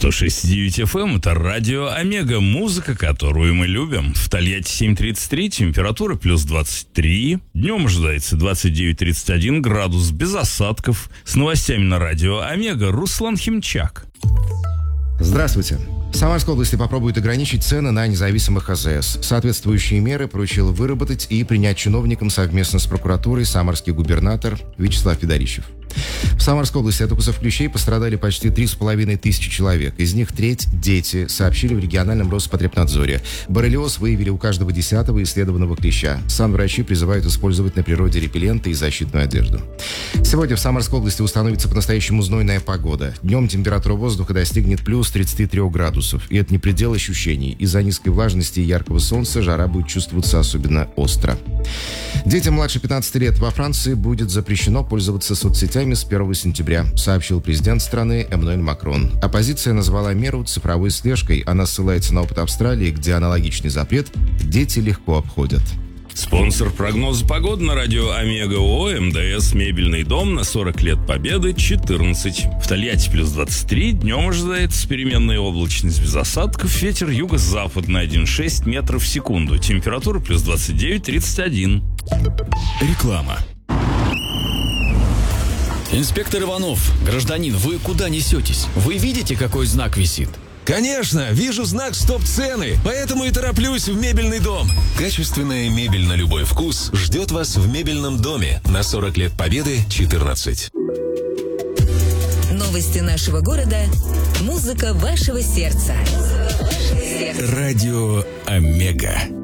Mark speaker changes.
Speaker 1: 106.9 FM – это радио Омега, музыка, которую мы любим. В Тольятти 7:33, температура плюс 23. Днем ожидается 29-31 градус, без осадков. С новостями на радио Омега Руслан Химчак.
Speaker 2: Здравствуйте. В Самарской области попробуют ограничить цены на независимых АЗС. Соответствующие меры поручил выработать и принять чиновникам совместно с прокуратурой самарский губернатор Вячеслав Федорищев. В Самарской области от укусов клещей пострадали почти 3500 человек. Из них треть – дети, сообщили в региональном Роспотребнадзоре. Боррелиоз выявили у каждого 10-го исследованного клеща. Санврачи призывают использовать на природе репелленты и защитную одежду. Сегодня в Самарской области установится по-настоящему знойная погода. Днем температура воздуха достигнет плюс 33 градусов. И это не предел ощущений. Из-за низкой влажности и яркого солнца жара будет чувствоваться особенно остро. Детям младше 15 лет во Франции будет запрещено пользоваться соцсетями с 1 сентября, сообщил президент страны Эммануэль Макрон. Оппозиция назвала меру цифровой слежкой. Она ссылается на опыт Австралии, где аналогичный запрет дети легко обходят.
Speaker 1: Спонсор прогноза погоды на радио Омега ООО МДС «Мебельный дом» на 40 лет победы 14. В Тольятти плюс 23, днем ожидается переменная облачность без осадков, ветер юго-западный 1,6 метров в секунду, температура плюс 29-31.
Speaker 3: Реклама. Инспектор Иванов, гражданин, вы куда несетесь? Вы видите, какой знак висит?
Speaker 4: Конечно, вижу знак «Стоп-цены», поэтому и тороплюсь в мебельный дом. Качественная мебель на любой вкус ждет вас в мебельном доме на 40 лет победы 14.
Speaker 5: Новости нашего города. Музыка вашего сердца.
Speaker 3: Радио Омега.